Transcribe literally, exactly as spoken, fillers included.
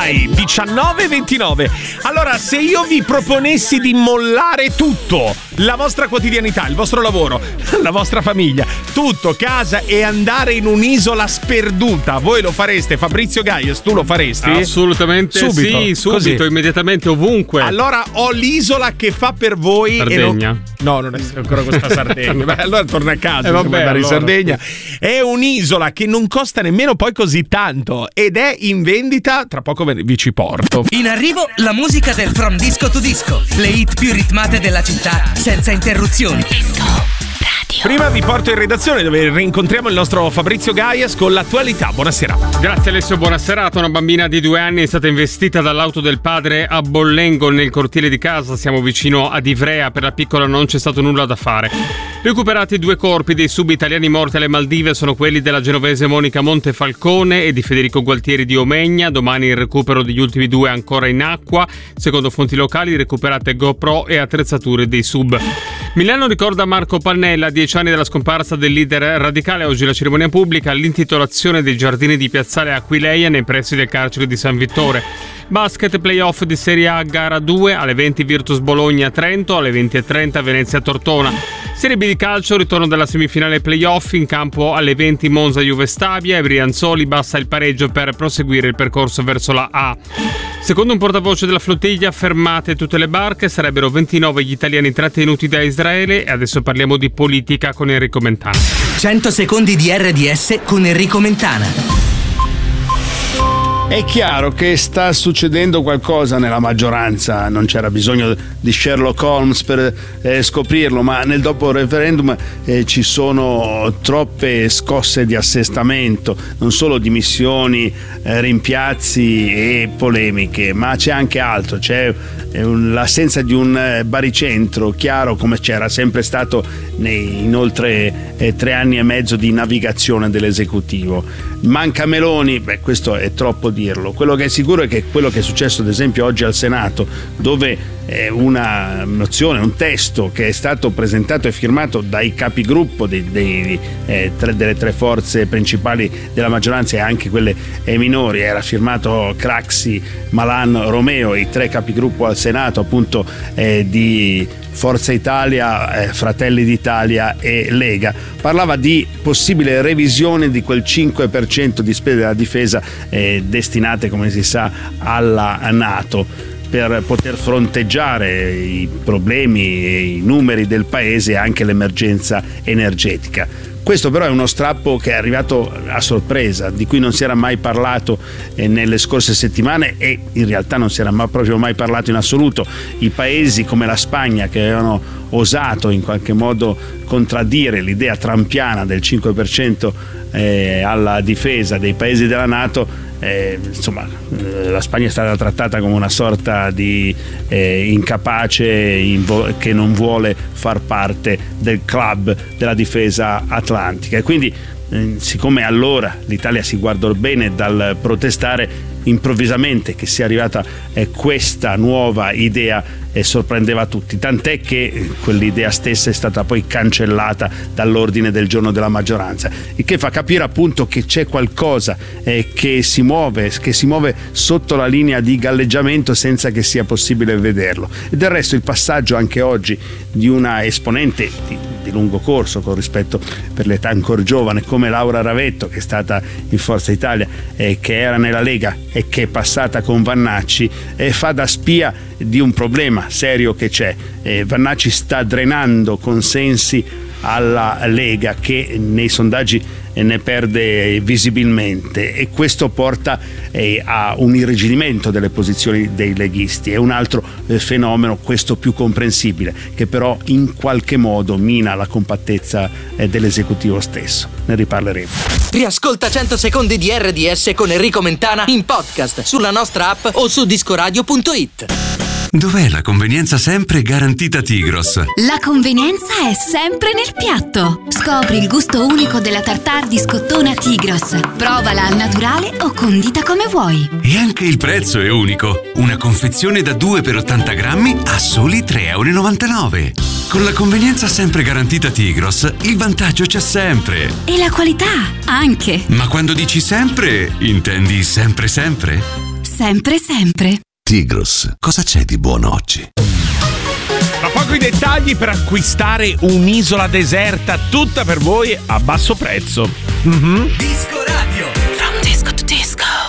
Vai, diciannove e ventinove. Allora, se io vi proponessi di mollare tutto, la vostra quotidianità, il vostro lavoro, la vostra famiglia, tutto, casa, e andare in un'isola sperduta, voi lo fareste? Fabrizio Gaius, tu lo faresti? Assolutamente subito. Sì, subito, così. Immediatamente, ovunque. Allora ho l'isola che fa per voi. Sardegna. E non... No, non è ancora questa Sardegna. Beh, allora torna a casa, eh, vabbè, andare allora. in Sardegna. È un'isola che non costa nemmeno poi così tanto ed è in vendita, tra poco vi ci porto. In arrivo la musica del From Disco to Disco, le hit più ritmate della città senza interruzioni. Prima vi porto in redazione dove rincontriamo il nostro Fabrizio Gaius con l'attualità. Buonasera. Grazie Alessio, buona serata. Una bambina di due anni è stata investita dall'auto del padre a Bollengo, nel cortile di casa. Siamo vicino ad Ivrea. Per la piccola non c'è stato nulla da fare. Recuperati due corpi dei sub-italiani morti alle Maldive. Sono quelli della genovese Monica Montefalcone e di Federico Gualtieri di Omegna. Domani il recupero degli ultimi due ancora in acqua. Secondo fonti locali recuperate GoPro e attrezzature dei sub. Milano ricorda Marco Pannella, dieci anni dalla scomparsa del leader radicale. Oggi la cerimonia pubblica, l'intitolazione dei giardini di Piazzale Aquileia nei pressi del carcere di San Vittore. Basket playoff di Serie A, gara due, alle venti Virtus Bologna Trento, alle venti e trenta Venezia Tortona. Serie B di calcio, ritorno della semifinale playoff, in campo alle venti Monza Juve Stabia e Brianzoli basta il pareggio per proseguire il percorso verso la A. Secondo un portavoce della flottiglia, fermate tutte le barche, sarebbero ventinove gli italiani trattenuti da Israele. E adesso parliamo di politica con Enrico Mentana. cento secondi di R D S con Enrico Mentana. È chiaro che sta succedendo qualcosa nella maggioranza, non c'era bisogno di Sherlock Holmes per eh, scoprirlo, ma nel dopo referendum eh, ci sono troppe scosse di assestamento, non solo dimissioni, eh, rimpiazzi e polemiche, ma c'è anche altro, c'è eh, un, l'assenza di un eh, baricentro chiaro come c'era sempre stato nei, in oltre eh, tre anni e mezzo di navigazione dell'esecutivo. Manca Meloni, beh, questo è troppo dirlo. Quello che è sicuro è che quello che è successo ad esempio oggi al Senato, dove eh, una mozione, un testo che è stato presentato e firmato dai capigruppo dei, dei, eh, tre, delle tre forze principali della maggioranza e anche quelle eh, minori, era firmato Craxi, Malan, Romeo, i tre capigruppo al Senato appunto eh, di Forza Italia, eh, Fratelli d'Italia e Lega, parlava di possibile revisione di quel cinque per cento di spese della difesa eh, destinate, come si sa, alla NATO, per poter fronteggiare i problemi e i numeri del paese e anche l'emergenza energetica. Questo però è uno strappo che è arrivato a sorpresa, di cui non si era mai parlato eh, nelle scorse settimane e in realtà non si era mai, proprio mai parlato in assoluto. I paesi come la Spagna, che avevano osato in qualche modo contraddire l'idea trampiana del cinque per cento eh, alla difesa dei paesi della NATO, Eh, insomma, eh, la Spagna è stata trattata come una sorta di eh, incapace invo- che non vuole far parte del club della difesa atlantica e quindi eh, siccome allora l'Italia si guardò bene dal protestare, improvvisamente che sia arrivata eh, questa nuova idea e sorprendeva tutti, tant'è che quell'idea stessa è stata poi cancellata dall'ordine del giorno della maggioranza, il che fa capire appunto che c'è qualcosa eh, che si muove che si muove sotto la linea di galleggiamento senza che sia possibile vederlo. E del resto il passaggio anche oggi di una esponente di, di lungo corso, con rispetto per l'età ancora giovane, come Laura Ravetto, che è stata in Forza Italia e eh, che era nella Lega e che è passata con Vannacci, eh, fa da spia di un problema serio che c'è. eh, Vannacci sta drenando consensi alla Lega, che nei sondaggi ne perde visibilmente, e questo porta eh, a un irrigidimento delle posizioni dei leghisti. È un altro eh, fenomeno, questo più comprensibile, che però in qualche modo mina la compattezza eh, dell'esecutivo stesso. Ne riparleremo. Riascolta cento secondi di R D S con Enrico Mentana in podcast sulla nostra app o su discoradio punto it. Dov'è la convenienza sempre garantita Tigros? La convenienza è sempre nel piatto. Scopri il gusto unico della tartare di scottona Tigros. Provala al naturale o condita come vuoi. E anche il prezzo è unico. Una confezione da due per ottanta grammi a soli tre e novantanove euro. Con la convenienza sempre garantita Tigros, il vantaggio c'è sempre. E la qualità anche. Ma quando dici sempre, intendi sempre sempre? sempre, sempre. Tigros, cosa c'è di buono oggi? Tra poco i dettagli per acquistare un'isola deserta tutta per voi a basso prezzo. Mm-hmm. Disco Radio. From disco to disco.